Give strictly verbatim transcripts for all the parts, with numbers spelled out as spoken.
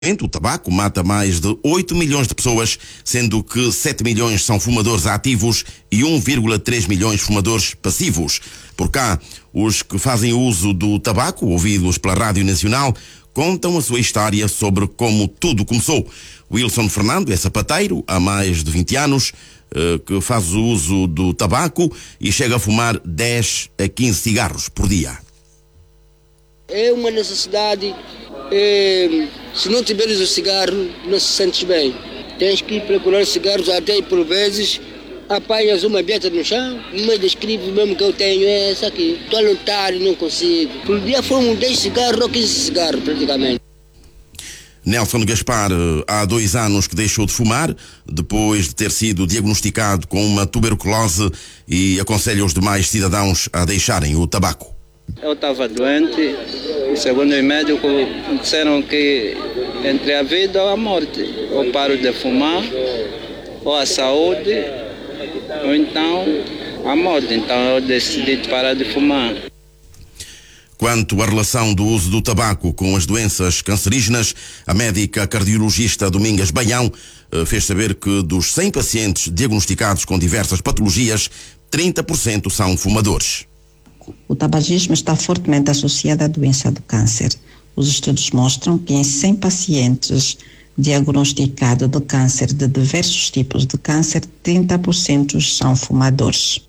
O tabaco mata mais de oito milhões de pessoas, sendo que sete milhões são fumadores ativos e um vírgula três milhões fumadores passivos. Por cá, os que fazem uso do tabaco, ouvidos pela Rádio Nacional, contam a sua história sobre como tudo começou. Wilson Fernando é sapateiro há mais de vinte anos, que faz o uso do tabaco e chega a fumar dez a quinze cigarros por dia. É uma necessidade. É, se não tiveres o cigarro, não se sentes bem. Tens que ir procurar cigarros, até por vezes apanhas uma beta no chão, uma descreve mesmo que eu tenho é essa aqui. Estou a lutar e não consigo. Por dia foram dez cigarros ou quinze cigarros praticamente. Nelson Gaspar há dois anos que deixou de fumar, depois de ter sido diagnosticado com uma tuberculose, e aconselha os demais cidadãos a deixarem o tabaco. Eu estava doente, segundo os médicos disseram que entre a vida ou a morte, ou paro de fumar, ou a saúde, ou então a morte. Então eu decidi parar de fumar. Quanto à relação do uso do tabaco com as doenças cancerígenas, a médica cardiologista Domingas Baião fez saber que dos cem pacientes diagnosticados com diversas patologias, trinta por cento são fumadores. O tabagismo está fortemente associado à doença do câncer. Os estudos mostram que em cem pacientes diagnosticados de câncer, de diversos tipos de câncer, trinta por cento são fumadores.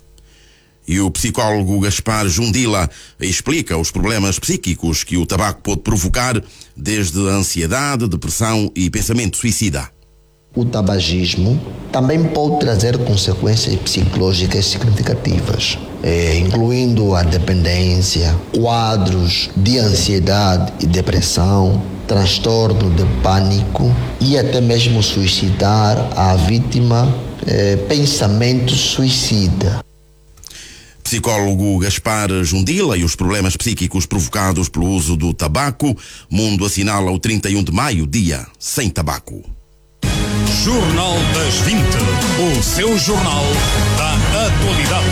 E o psicólogo Gaspar Jundila explica os problemas psíquicos que o tabaco pode provocar, desde a ansiedade, depressão e pensamento suicida. O tabagismo também pode trazer consequências psicológicas significativas, eh, incluindo a dependência, quadros de ansiedade e depressão, transtorno de pânico e até mesmo suicidar a vítima, eh, pensamento suicida. Psicólogo Gaspar Jundila e os problemas psíquicos provocados pelo uso do tabaco. Mundo assinala o trinta e um de maio, dia sem tabaco. Jornal das vinte, o seu jornal da atualidade.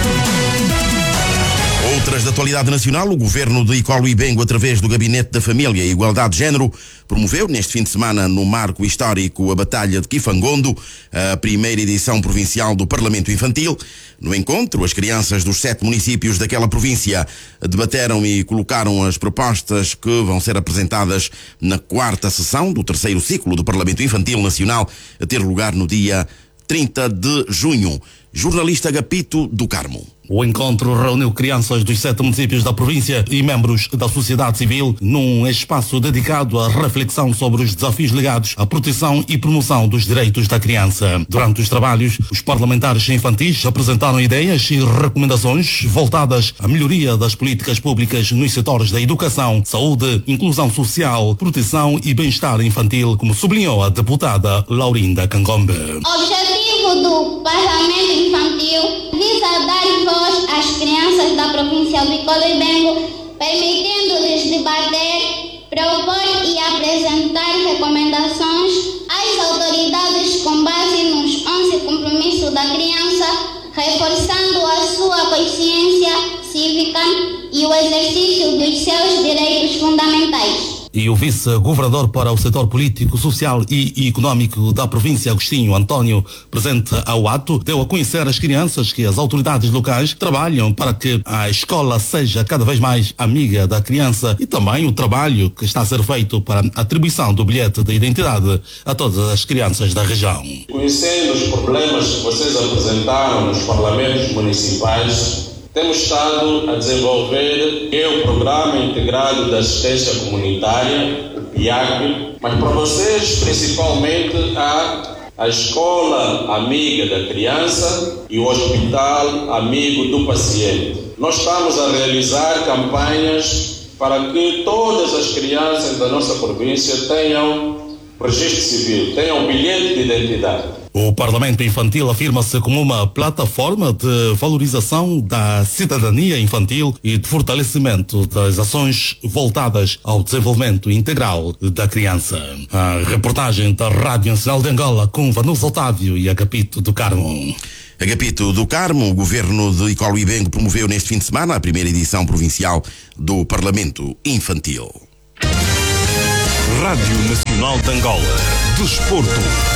Outras da atualidade nacional, o governo de Icolo Ibengo, através do Gabinete da Família e Igualdade de Género, promoveu neste fim de semana, no marco histórico, a Batalha de Kifangondo, a primeira edição provincial do Parlamento Infantil. No encontro, as crianças dos sete municípios daquela província debateram e colocaram as propostas que vão ser apresentadas na quarta sessão do terceiro ciclo do Parlamento Infantil Nacional, a ter lugar no dia trinta de junho. Jornalista Agapito do Carmo. O encontro reuniu crianças dos sete municípios da província e membros da sociedade civil num espaço dedicado à reflexão sobre os desafios ligados à proteção e promoção dos direitos da criança. Durante os trabalhos, os parlamentares infantis apresentaram ideias e recomendações voltadas à melhoria das políticas públicas nos setores da educação, saúde, inclusão social, proteção e bem-estar infantil, como sublinhou a deputada Laurinda Cangombe. O objetivo do Parlamento Infantil visa dar voz às crianças da província do Icolo Ibengo, permitindo-lhes debater, propor e apresentar recomendações às autoridades com base nos onze compromissos da criança, reforçando a sua consciência cívica e o exercício dos seus direitos fundamentais. E o vice-governador para o setor político, social e econômico da província, Agostinho António, presente ao ato, deu a conhecer às crianças que as autoridades locais trabalham para que a escola seja cada vez mais amiga da criança, e também o trabalho que está a ser feito para a atribuição do bilhete de identidade a todas as crianças da região. Conhecendo os problemas que vocês apresentaram nos parlamentos municipais, temos estado a desenvolver o Programa Integrado de Assistência Comunitária, o P I A C, mas para vocês principalmente a, a Escola Amiga da Criança e o Hospital Amigo do Paciente. Nós estamos a realizar campanhas para que todas as crianças da nossa província tenham registro civil, tenham bilhete de identidade. O Parlamento Infantil afirma-se como uma plataforma de valorização da cidadania infantil e de fortalecimento das ações voltadas ao desenvolvimento integral da criança. A reportagem da Rádio Nacional de Angola com Vanusa Otávio e Agapito do Carmo. Agapito do Carmo, o governo de Icolo Ibengo promoveu neste fim de semana a primeira edição provincial do Parlamento Infantil. Rádio Nacional de Angola. Desporto.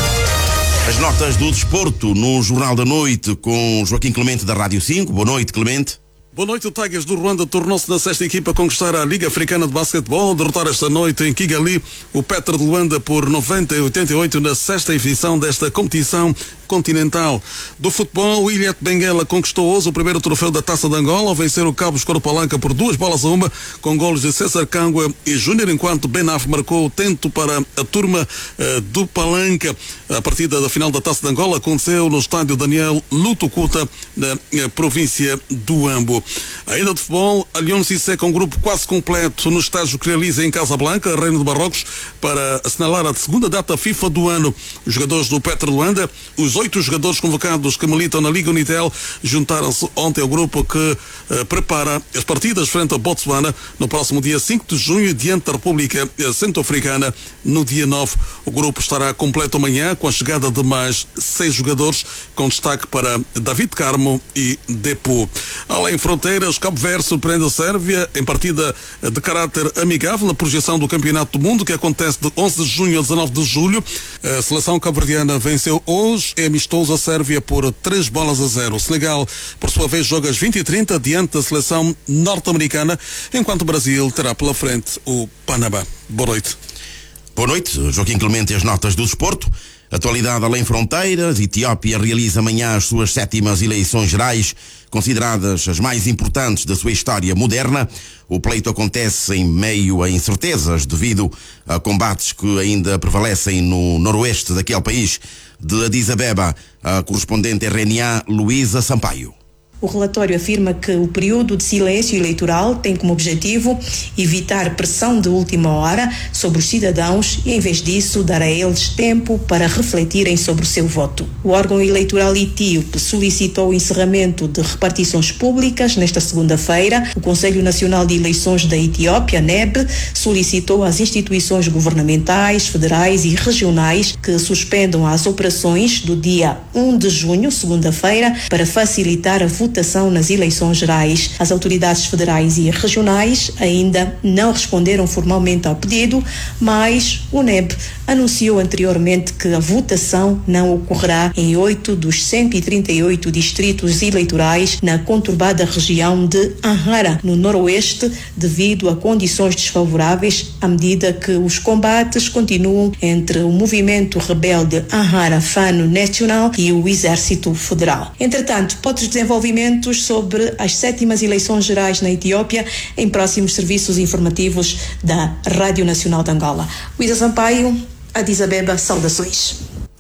As notas do desporto no Jornal da Noite com Joaquim Clemente da Rádio cinco. Boa noite, Clemente. Boa noite. O Tigers do Ruanda tornou-se na sexta equipa a conquistar a Liga Africana de Basquetebol, derrotar esta noite em Kigali o Petro de Luanda por noventa a oitenta e oito na sexta edição desta competição continental. Do futebol, o Ilhet Benguela conquistou hoje o primeiro troféu da Taça de Angola ao vencer o Cabos Coropalanca por duas bolas a uma, com golos de César Cangua e Júnior, enquanto Benaf marcou o tento para a turma uh, do Palanca. A partida da final da Taça de Angola aconteceu no estádio Daniel Lutucuta, na uh, província do Ambo. Ainda de futebol, a Lyon Cissé com um grupo quase completo no estágio que realiza em Casablanca, Reino de Marrocos, para assinalar a segunda data FIFA do ano. Os jogadores do Petro Luanda, os oito jogadores convocados que militam na Liga Unitel, juntaram-se ontem ao grupo que uh, prepara as partidas frente a Botsuana no próximo dia cinco de junho, diante da República Centro-Africana no dia nove. O grupo estará completo amanhã com a chegada de mais seis jogadores, com destaque para David Carmo e Depo. Além fronteiras, Cabo Verde surpreende a Sérvia em partida de caráter amigável na projeção do Campeonato do Mundo, que acontece de onze de junho a dezanove de julho. A seleção cabo-verdiana venceu hoje é amistoso a Sérvia por três bolas a zero. O Senegal, por sua vez, joga às vinte e trinta diante da seleção norte-americana, enquanto o Brasil terá pela frente o Panamá. Boa noite. Boa noite, Joaquim Clemente, as notas do desporto. Atualidade além fronteiras. Etiópia realiza amanhã as suas sétimas eleições gerais, consideradas as mais importantes da sua história moderna. O pleito acontece em meio a incertezas devido a combates que ainda prevalecem no noroeste daquele país. De Addis Abeba, a correspondente R N A, Luísa Sampaio. O relatório afirma que o período de silêncio eleitoral tem como objetivo evitar pressão de última hora sobre os cidadãos e, em vez disso, dar a eles tempo para refletirem sobre o seu voto. O órgão eleitoral etíope solicitou o encerramento de repartições públicas nesta segunda-feira. O Conselho Nacional de Eleições da Etiópia, N E B, solicitou às instituições governamentais, federais e regionais que suspendam as operações do dia um de junho, segunda-feira, para facilitar a votação votação nas eleições gerais. As autoridades federais e regionais ainda não responderam formalmente ao pedido, mas o N E B anunciou anteriormente que a votação não ocorrerá em oito dos cento e trinta e oito distritos eleitorais na conturbada região de Amhara, no noroeste, devido a condições desfavoráveis, à medida que os combates continuam entre o movimento rebelde Amhara Fano Nacional e o Exército Federal. Entretanto, pode desenvolver sobre as sétimas eleições gerais na Etiópia em próximos serviços informativos da Rádio Nacional de Angola. Luísa Sampaio, Addis Abeba, saudações.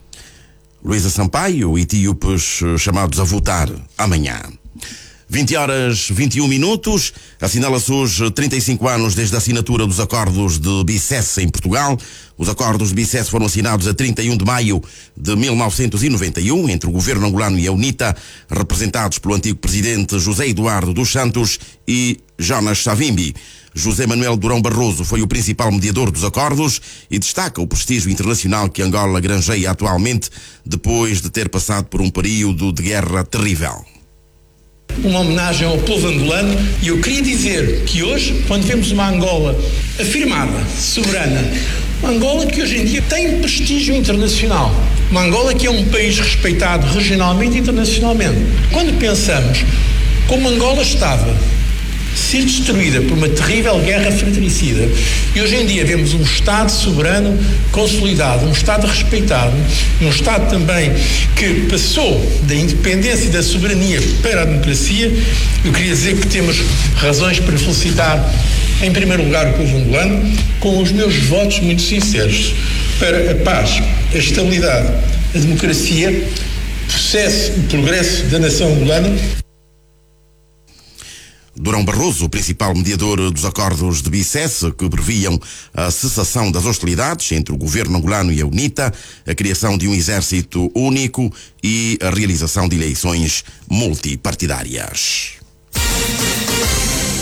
Luísa Sampaio, etíopes chamados a votar amanhã. vinte horas vinte e um minutos, assinala-se hoje trinta e cinco anos desde a assinatura dos acordos de Bicesse em Portugal. Os acordos de Bicesse foram assinados a trinta e um de maio de mil novecentos e noventa e um entre o governo angolano e a UNITA, representados pelo antigo presidente José Eduardo dos Santos e Jonas Savimbi. José Manuel Durão Barroso foi o principal mediador dos acordos e destaca o prestígio internacional que Angola granjeia atualmente, depois de ter passado por um período de guerra terrível. Uma homenagem ao povo angolano, e eu queria dizer que hoje, quando vemos uma Angola afirmada, soberana, uma Angola que hoje em dia tem prestígio internacional, uma Angola que é um país respeitado regionalmente e internacionalmente. Quando pensamos como Angola estava ser destruída por uma terrível guerra fratricida, e hoje em dia vemos um Estado soberano consolidado, um Estado respeitado, um Estado também que passou da independência e da soberania para a democracia, eu queria dizer que temos razões para felicitar, em primeiro lugar, o povo angolano, com os meus votos muito sinceros para a paz, a estabilidade, a democracia, o processo e progresso da nação angolana. Durão Barroso, o principal mediador dos acordos de Bicesse, que previam a cessação das hostilidades entre o governo angolano e a UNITA, a criação de um exército único e a realização de eleições multipartidárias.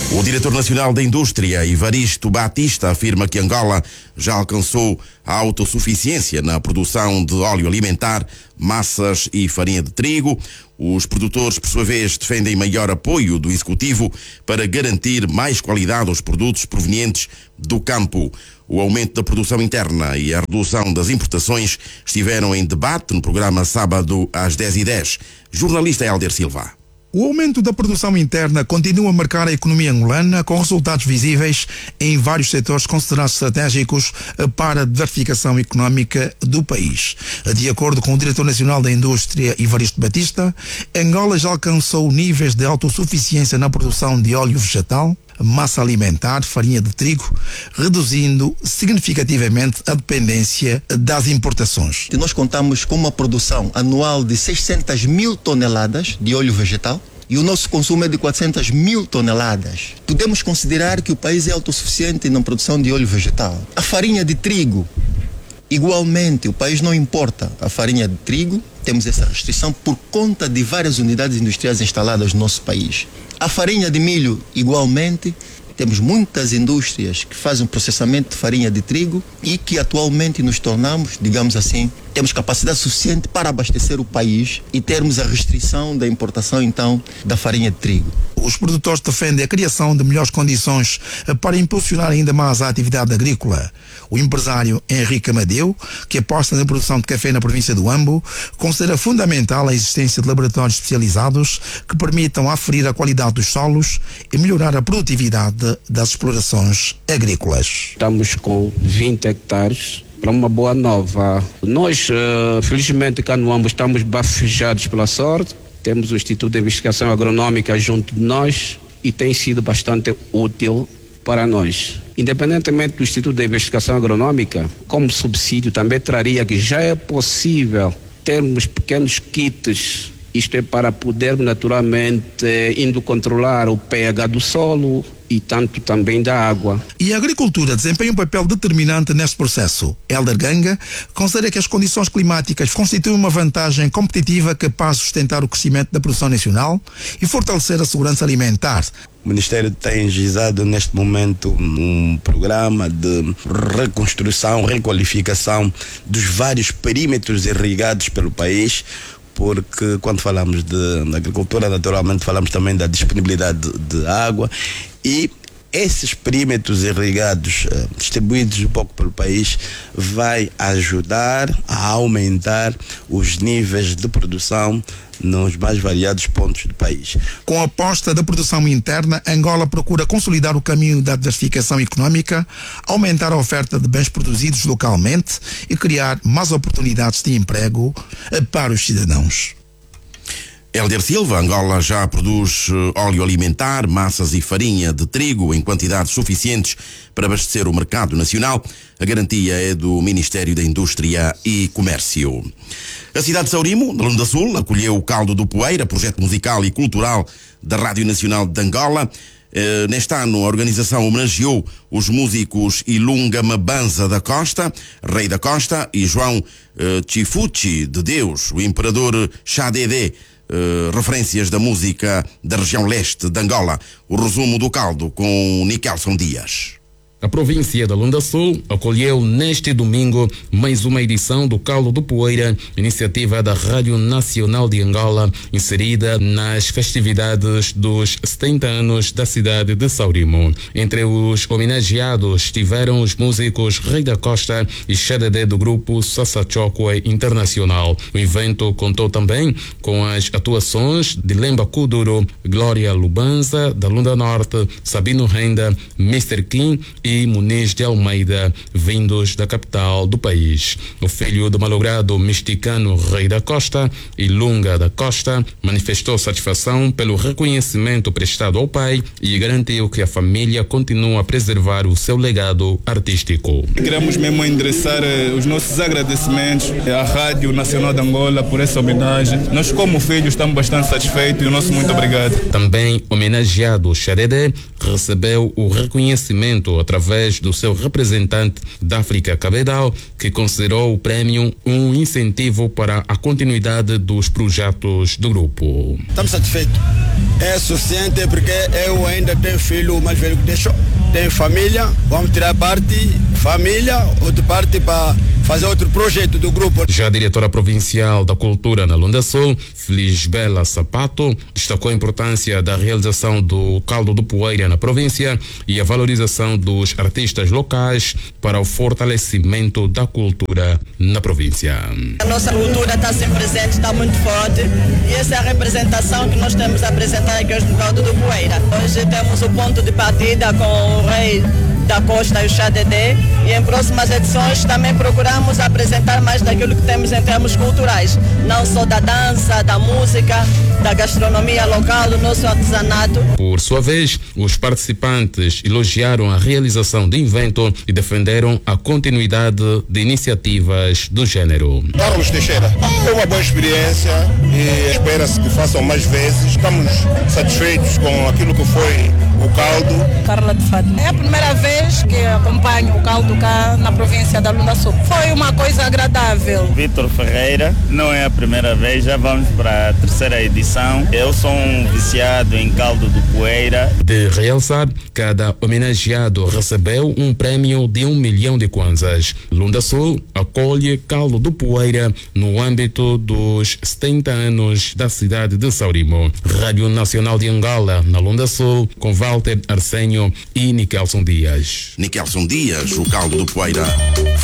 O diretor nacional da Indústria, Evaristo Batista, afirma que Angola já alcançou a autossuficiência na produção de óleo alimentar, massas e farinha de trigo. Os produtores, por sua vez, defendem maior apoio do Executivo para garantir mais qualidade aos produtos provenientes do campo. O aumento da produção interna e a redução das importações estiveram em debate no programa sábado às dez e dez. Jornalista Hélder Silva. O aumento da produção interna continua a marcar a economia angolana, com resultados visíveis em vários setores considerados estratégicos para a diversificação económica do país. De acordo com o diretor nacional da Indústria, Evaristo Batista, Angola já alcançou níveis de autossuficiência na produção de óleo vegetal, massa alimentar, farinha de trigo, reduzindo significativamente a dependência das importações. Nós contamos com uma produção anual de seiscentas mil toneladas de óleo vegetal e o nosso consumo é de quatrocentas mil toneladas. Podemos considerar que o país é autossuficiente na produção de óleo vegetal. A farinha de trigo, igualmente, o país não importa a farinha de trigo, temos essa restrição por conta de várias unidades industriais instaladas no nosso país. A farinha de milho, igualmente, temos muitas indústrias que fazem o processamento de farinha de trigo e que atualmente nos tornamos, digamos assim, temos capacidade suficiente para abastecer o país e termos a restrição da importação, então, da farinha de trigo. Os produtores defendem a criação de melhores condições para impulsionar ainda mais a atividade agrícola. O empresário Henrique Amadeu, que aposta na produção de café na província do Ambo, considera fundamental a existência de laboratórios especializados que permitam aferir a qualidade dos solos e melhorar a produtividade das explorações agrícolas. Estamos com vinte hectares para uma boa nova. Nós, uh, felizmente, cá no Ambo, estamos bafejados pela sorte. Temos o Instituto de Investigação Agronômica junto de nós e tem sido bastante útil para nós. Independentemente do Instituto de Investigação Agronômica, como subsídio também traria que já é possível termos pequenos kits, isto é para podermos naturalmente indo controlar o pH do solo e tanto também da água. E a agricultura desempenha um papel determinante neste processo. Hélder Ganga considera que as condições climáticas constituem uma vantagem competitiva capaz de sustentar o crescimento da produção nacional e fortalecer a segurança alimentar. O Ministério tem agilizado neste momento um programa de reconstrução, requalificação dos vários perímetros irrigados pelo país, porque quando falamos de, de agricultura, naturalmente falamos também da disponibilidade de, de água, e esses perímetros irrigados eh, distribuídos um pouco pelo país vai ajudar a aumentar os níveis de produção nos mais variados pontos do país. Com a aposta da produção interna, Angola procura consolidar o caminho da diversificação económica, aumentar a oferta de bens produzidos localmente e criar mais oportunidades de emprego para os cidadãos. Hélder Silva, Angola já produz óleo alimentar, massas e farinha de trigo em quantidades suficientes para abastecer o mercado nacional. A garantia é do Ministério da Indústria e Comércio. A cidade de Saurimo, na Lunda Sul, acolheu o Caldo do Poeira, projeto musical e cultural da Rádio Nacional de Angola. Uh, neste ano, a organização homenageou os músicos Ilunga Mabanza da Costa, Rei da Costa, e João uh, Chifuchi de Deus, o Imperador Xadede, uh, referências da música da região leste de Angola. O resumo do caldo com Nikelson Dias. A província da Lunda Sul acolheu neste domingo mais uma edição do Caldo do Poeira, iniciativa da Rádio Nacional de Angola, inserida nas festividades dos setenta anos da cidade de Saurimo. Entre os homenageados estiveram os músicos Rei da Costa e Xadede do grupo Sassachokwe Internacional. O evento contou também com as atuações de Lemba Kuduro, Glória Lubanza, da Lunda Norte, Sabino Renda, mister Kim e Muniz de Almeida, vindos da capital do país. O filho do malogrado mexicano Rei da Costa, Ilunga da Costa, manifestou satisfação pelo reconhecimento prestado ao pai e garantiu que a família continua a preservar o seu legado artístico. Queremos mesmo endereçar eh, os nossos agradecimentos à Rádio Nacional de Angola por essa homenagem. Nós, como filhos, estamos bastante satisfeitos e o nosso muito obrigado. Também homenageado Xadede recebeu o reconhecimento através através do seu representante da África Cabedal, que considerou o prémio um incentivo para a continuidade dos projetos do grupo. Estamos satisfeitos. É suficiente porque eu ainda tenho filho mais velho que deixou. Tenho família, vamos tirar parte, família, outra parte para fazer outro projeto do grupo. Já a diretora provincial da Cultura na Lunda Sul, Felisbela Sapato, destacou a importância da realização do Caldo do Poeira na província e a valorização dos artistas locais para o fortalecimento da cultura na província. A nossa cultura está sempre presente, está muito forte, e essa é a representação que nós temos a apresentar aqui hoje no Caldo do Poeira. Hoje temos o ponto de partida com o rei da Costa e o Chá Dedé, e em próximas edições também procuramos apresentar mais daquilo que temos em termos culturais, não só da dança, da música, da gastronomia local, do nosso artesanato. Por sua vez, os participantes elogiaram a realização do evento e defenderam a continuidade de iniciativas do gênero. Carlos Teixeira, é uma boa experiência e espera-se que façam mais vezes. Estamos satisfeitos com aquilo que foi o caldo. Carla de Fátima, é a primeira vez que acompanho o caldo cá na província da Lunda Sul. Foi uma coisa agradável. Vitor Ferreira, não é a primeira vez, já vamos para a terceira edição. Eu sou um viciado em caldo do Poeira. De realçar, cada homenageado recebeu um prêmio de um milhão de kwanzas. Lunda Sul acolhe Caldo do Poeira no âmbito dos setenta anos da cidade de Saurimo. Rádio Nacional de Angola, na Lunda Sul, com Walter Arsenio e Nikelson Dias. Nikelson Dias, o Caldo do Poeira